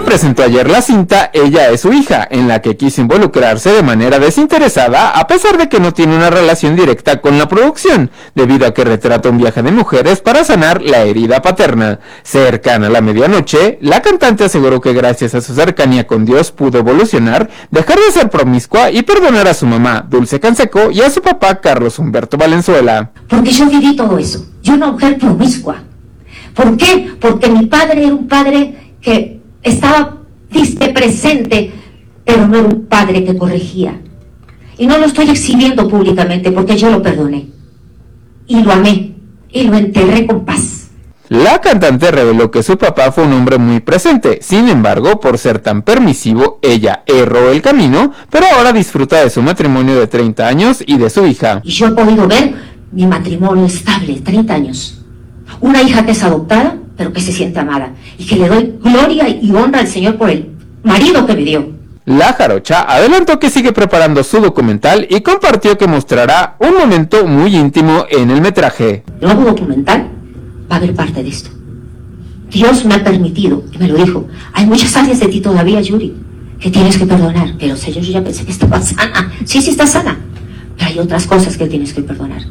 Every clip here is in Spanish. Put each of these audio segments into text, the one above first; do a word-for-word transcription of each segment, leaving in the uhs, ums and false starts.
presentó ayer la cinta Ella es su hija, en la que quiso involucrarse de manera desinteresada, a pesar de que no tiene una relación directa con la producción, debido a que retrata un viaje de mujeres para sanar la herida paterna. Cercana a la medianoche, la cantante aseguró que gracias a su cercanía con Dios pudo evolucionar, dejar de ser promiscua y perdonar a su mamá, Dulce Canseco, y a su papá, Carlos Humberto Valenzuela. Porque yo viví todo eso. Yo una mujer promiscua. ¿Por qué? Porque mi padre era un padre que estaba diste presente, pero no era un padre que corregía. Y no lo estoy exhibiendo públicamente porque yo lo perdoné. Y lo amé. Y lo enterré con paz. La cantante reveló que su papá fue un hombre muy presente, sin embargo, por ser tan permisivo, ella erró el camino, pero ahora disfruta de su matrimonio de treinta años y de su hija. Y yo he podido ver mi matrimonio estable, treinta años. Una hija que es adoptada, pero que se siente amada, y que le doy gloria y honra al Señor por el marido que me dio. La jarocha adelantó que sigue preparando su documental y compartió que mostrará un momento muy íntimo en el metraje. El nuevo documental va a haber parte de esto. Dios me ha permitido, y me lo dijo, hay muchas áreas de ti todavía, Yuri, que tienes que perdonar. Pero Señor, yo ya pensé que estaba sana. Sí, sí está sana, pero hay otras cosas que tienes que perdonar.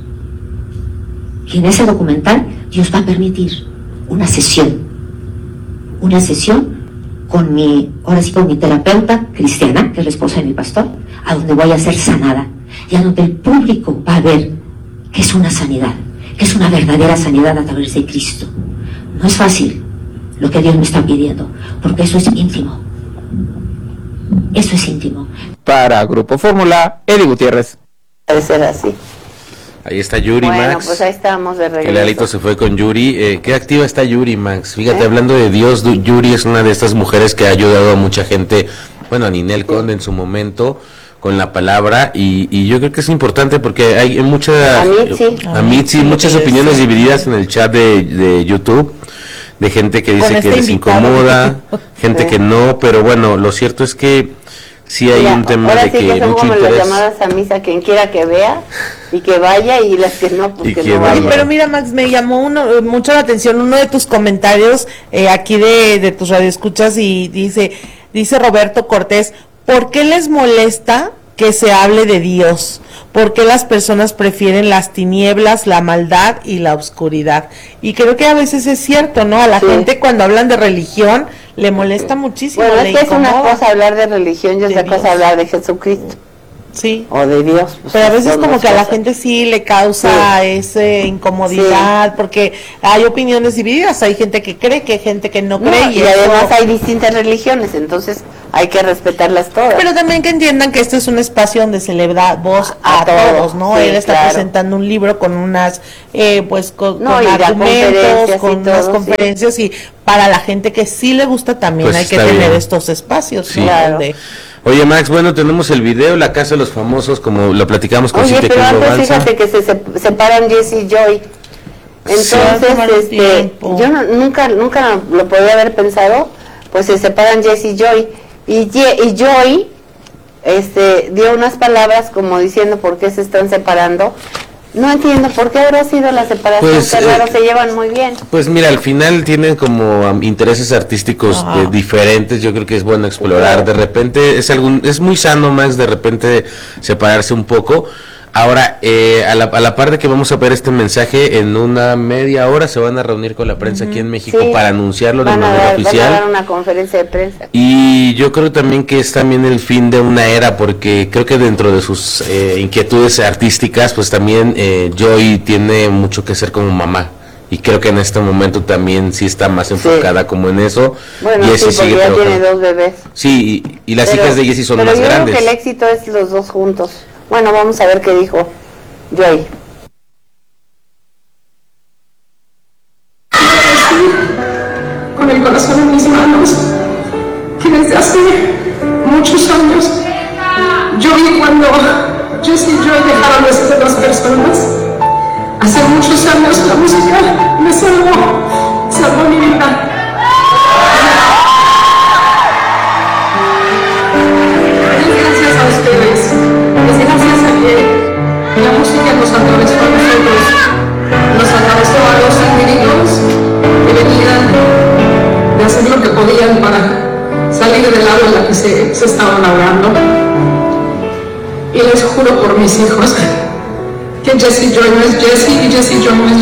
Y en ese documental Dios va a permitir una sesión, una sesión con mi, ahora sí con mi terapeuta cristiana, que es la esposa de mi pastor, a donde voy a ser sanada, y a donde el público va a ver que es una sanidad, que es una verdadera sanidad a través de Cristo. No es fácil lo que Dios me está pidiendo, porque eso es íntimo, eso es íntimo. Para Grupo Fórmula, Eddie Gutiérrez. Debe ser así. Ahí está Yuri, bueno, Max. Bueno, pues ahí estamos de regreso. El Alito se fue con Yuri. Eh, qué activa está Yuri, Max. Fíjate, ¿Eh? hablando de Dios, Yuri es una de estas mujeres que ha ayudado a mucha gente, bueno, a Ninel Conde en su momento, con la palabra, y, y yo creo que es importante porque hay muchas, a mí sí, a mí sí, muchas opiniones divididas en el chat de, de YouTube, de gente que dice que les incomoda, gente que no, pero bueno, lo cierto es que sí hay Mira, un tema de sí que, que mucho interés. Las llamadas a misa, quien quiera que vea y que vaya, y las que no, pues que, que no vaya. Pero mira, Max, me llamó uno, mucho la atención uno de tus comentarios eh, aquí de, de tus radioescuchas, y dice, dice Roberto Cortés, ¿por qué les molesta que se hable de Dios? ¿Por qué las personas prefieren las tinieblas, la maldad y la oscuridad? Y creo que a veces es cierto, ¿no? A la sí. gente cuando hablan de religión le molesta muchísimo. Bueno, le es que incomoda. Es una cosa hablar de religión y otra cosa hablar de Jesucristo. Sí. O de Dios. Pues, pero a veces como que cosas. a la gente sí le causa sí. esa incomodidad, sí. porque hay opiniones divididas, hay gente que cree, que hay gente que no, no cree. Y, y además eso... hay distintas religiones, entonces hay que respetarlas todas. Pero también que entiendan que este es un espacio donde se le da voz a, a todos, todos, ¿no? Sí, Él está claro. presentando un libro con unas, eh, pues, con, no, con argumentos, con todo, unas conferencias, sí. y para la gente que sí le gusta también pues hay que tener bien. estos espacios, sí. ¿no? Claro. Donde, Oye, Max, bueno, tenemos el video, La Casa de los Famosos, como lo platicamos con Cintia. Oye, pero antes fíjate que se separan Jesse y Joy. Entonces, sí, este, yo no, nunca nunca lo podía haber pensado, pues se separan Jesse y Joy. Y, y Joy este, dio unas palabras como diciendo por qué se están separando. No entiendo por qué habrá sido la separación, pues, que raro, eh, se llevan muy bien. Pues mira, al final tienen como um, intereses artísticos eh, diferentes, yo creo que es bueno explorar, de repente es algún es muy sano, Max, de repente separarse un poco. Ahora, eh, a, la, a la par de que vamos a ver este mensaje, en una media hora se van a reunir con la prensa uh-huh. aquí en México sí. para anunciarlo de manera dar, oficial. Van a dar una conferencia de prensa. Y yo creo también que es también el fin de una era, porque creo que dentro de sus eh, inquietudes artísticas, pues también eh, Joy tiene mucho que hacer como mamá. Y creo que en este momento también sí está más enfocada sí. como en eso. Bueno, Jessie sí, porque ya trabajando. tiene dos bebés. Sí, y, y las pero, hijas de Jessie son pero más yo grandes. Creo que el éxito es los dos juntos. Bueno, vamos a ver qué dijo Joy. Con el corazón en mis manos, que desde hace muchos años yo vi cuando Jesse y Joy dejaron de ser las personas. Hace muchos años la música me salvó, salvó mi vida. Gracias a ustedes, es gracias a que la música nos atravesó a nosotros, nos atravesó a los individuos que venían de hacer lo que podían para que se, se estaban ahogando. Y les juro por mis hijos que Jessie Joy no es Jessie y Jessie Joy no es